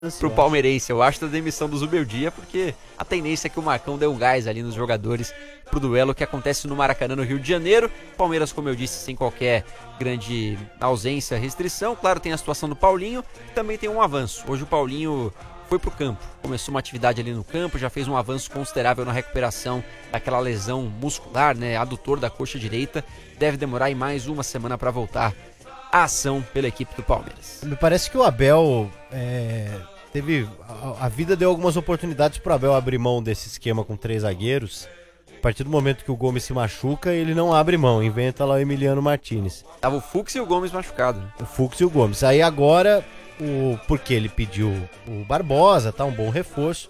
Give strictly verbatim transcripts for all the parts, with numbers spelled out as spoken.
pro palmeirense. Eu acho da demissão do Zubeldia, porque a tendência é que o Marcão dê um gás ali nos jogadores pro duelo que acontece no Maracanã, no Rio de Janeiro. Palmeiras, como eu disse, sem qualquer grande ausência, restrição. Claro, tem a situação do Paulinho, que também tem um avanço. Hoje o Paulinho foi pro campo, começou uma atividade ali no campo, já fez um avanço considerável na recuperação daquela lesão muscular, né, adutor da coxa direita. Deve demorar aí mais uma semana para voltar à ação pela equipe do Palmeiras. Me parece que o Abel é, teve a, a vida deu algumas oportunidades pro Abel abrir mão desse esquema com três zagueiros. A partir do momento que o Gomes se machuca, ele não abre mão, inventa lá o Emiliano Martinez. Tava o Fux e o Gomes machucado, né? O Fux e o Gomes. Aí agora, o, porque ele pediu o Barbosa, tá um bom reforço.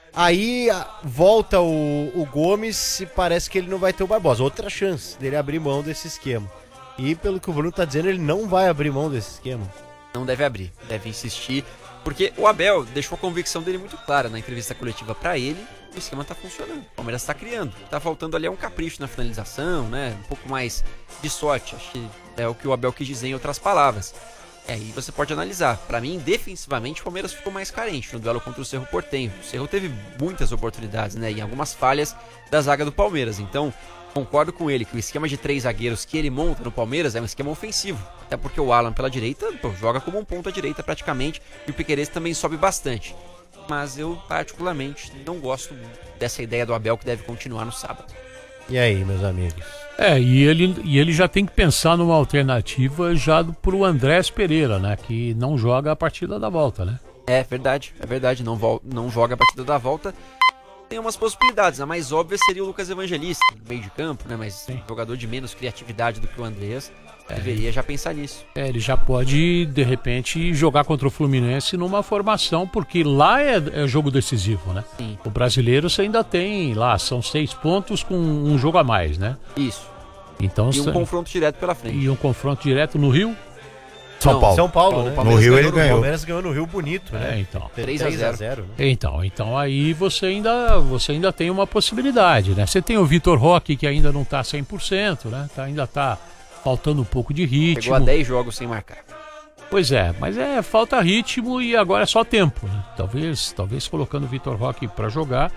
Aí a, volta o, o Gomes e parece que ele não vai ter o Barbosa. Outra chance dele abrir mão desse esquema. E pelo que o Bruno tá dizendo, ele não vai abrir mão desse esquema. Não deve abrir, deve insistir, porque o Abel deixou a convicção dele muito clara na entrevista coletiva para ele. O esquema tá funcionando, o Palmeiras tá criando. Tá faltando ali é um capricho na finalização, né? Um pouco mais de sorte, acho que é o que o Abel quis dizer em outras palavras. E aí você pode analisar. Para mim, defensivamente, o Palmeiras ficou mais carente no duelo contra o Cerro Porteño. O Cerro teve muitas oportunidades, né? E algumas falhas da zaga do Palmeiras. Então, concordo com ele que o esquema de três zagueiros que ele monta no Palmeiras é um esquema ofensivo. Até porque o Alan pela direita, pô, joga como um ponta direita praticamente. E o Piquerez também sobe bastante. Mas eu, particularmente, não gosto dessa ideia do Abel que deve continuar no sábado. E aí, meus amigos? É, e ele, e ele já tem que pensar numa alternativa já pro Andrés Pereira, né? Que não joga a partida da volta, né? É verdade, é verdade, não, vo- não joga a partida da volta. Tem umas possibilidades, a mais óbvia seria o Lucas Evangelista, no meio de campo, né? Mas Sim. jogador de menos criatividade do que o Andrés, É. deveria já pensar nisso. É, ele já pode, de repente, jogar contra o Fluminense numa formação, porque lá é, é jogo decisivo, né? Sim. O brasileiro você ainda tem lá, são seis pontos com um jogo a mais, né? Isso. Então, E um cê- confronto direto pela frente. e um confronto direto no Rio? São Não, Paulo. São Paulo, O né? Palmeiras No Rio ele ganhou ganhou. O Palmeiras ganhou no Rio bonito, né? É, então. três a zero. zero, né? Então, então aí você ainda, você ainda tem uma possibilidade, né? Você tem o Vitor Roque que ainda não tá cem por cento, né? Tá, ainda tá faltando um pouco de ritmo. Chegou a dez jogos sem marcar. Pois é, mas é falta ritmo e agora é só tempo, né? Talvez, talvez colocando o Vitor Roque para jogar,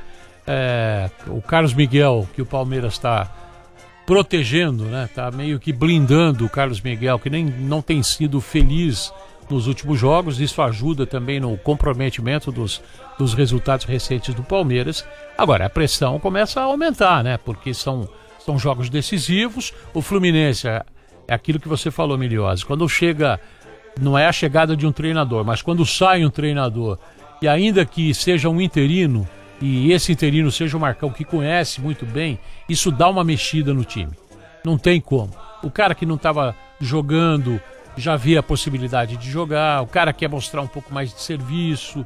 é, o Carlos Miguel, que o Palmeiras está protegendo, né? Tá meio que blindando o Carlos Miguel, que nem não tem sido feliz nos últimos jogos. Isso ajuda também no comprometimento dos, dos resultados recentes do Palmeiras. Agora, a pressão começa a aumentar, né? Porque são, são jogos decisivos. O Fluminense é, é aquilo que você falou, Miliose. Quando chega, não é a chegada de um treinador, mas quando sai um treinador, e ainda que seja um interino, e esse interino seja o Marcão, que conhece muito bem, isso dá uma mexida no time. Não tem como. O cara que não estava jogando já vê a possibilidade de jogar, o cara quer mostrar um pouco mais de serviço,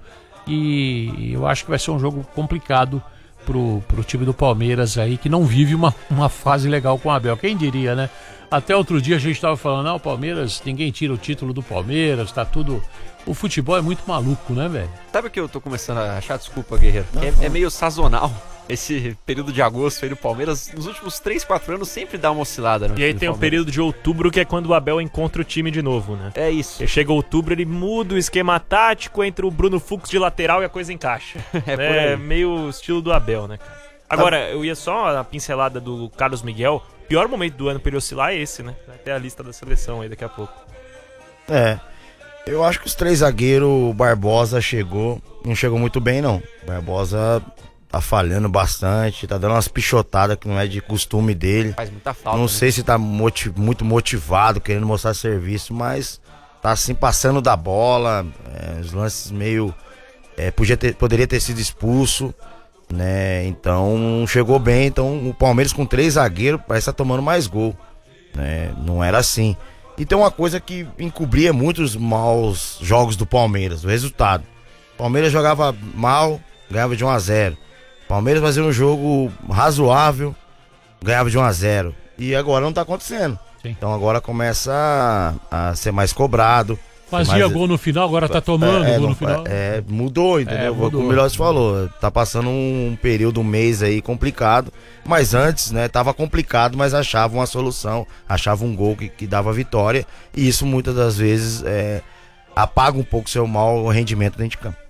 e eu acho que vai ser um jogo complicado pro, pro time do Palmeiras aí, que não vive uma, uma fase legal com o Abel. Quem diria, né? Até outro dia a gente estava falando, não, o Palmeiras, ninguém tira o título do Palmeiras, tá tudo... O futebol é muito maluco, né, velho? Sabe o que eu tô começando a achar? Desculpa, Guerreiro. É, é meio sazonal esse período de agosto aí do Palmeiras. Nos últimos três, quatro anos sempre dá uma oscilada. No E aí time do tem o Palmeiras. período de outubro, que é quando o Abel encontra o time de novo, né? É isso. E chega outubro, ele muda o esquema tático, entra o Bruno Fux de lateral e a coisa encaixa. É por É aí. meio estilo do Abel, né, cara? Agora, eu ia só a pincelada do Carlos Miguel. Pior momento do ano pra ele oscilar é esse, né? Vai ter a lista da seleção aí daqui a pouco. É. Eu acho que os três zagueiros, o Barbosa chegou, não chegou muito bem, não. O Barbosa tá falhando bastante, tá dando umas pichotadas que não é de costume dele. Faz muita falta. Não né? sei se tá moti- muito motivado, querendo mostrar serviço, mas tá assim passando da bola, é, os lances meio... é, podia ter, poderia ter sido expulso, né? Então não chegou bem, então o Palmeiras com três zagueiros parece estar tá tomando mais gol, né? Não era assim. E tem uma coisa que encobria muito os maus jogos do Palmeiras, o resultado. O Palmeiras jogava mal, ganhava de um a zero. O Palmeiras fazia um jogo razoável, ganhava de um a zero. E agora não tá acontecendo. Sim. Então agora começa a, a ser mais cobrado. Fazia mais- gol no final, agora tá tomando é, gol não- no final. é, mudou, entendeu? É, mudou. Como o Melhor falou, tá passando um período, um mês aí complicado, mas antes, né, tava complicado, mas achava uma solução, achava um gol que, que dava vitória, e isso muitas das vezes é, apaga um pouco seu mau rendimento dentro de campo.